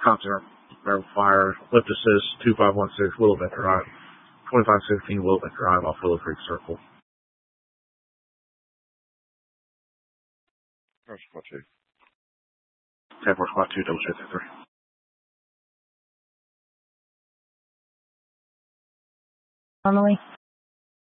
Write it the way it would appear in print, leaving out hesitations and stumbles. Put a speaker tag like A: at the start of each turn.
A: Compton Barrel Fire, Lift Assist, 2516 Willowbend Drive, 2516 Willowbend Drive off Willow Creek Circle.
B: Squad 2.
A: 10-4 Squad 2, double check 3.
C: Normally.